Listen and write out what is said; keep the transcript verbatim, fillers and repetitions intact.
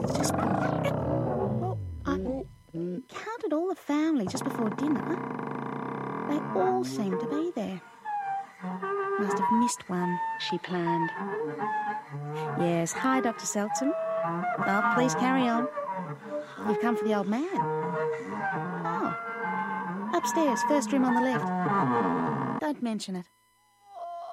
Well, I counted all the family just before dinner. They all seemed to be there. Must have missed one, she planned. Yes, hi, Doctor Seltzen. Oh, please carry on. You've come for the old man. Oh, upstairs, first room on the left. Don't mention it.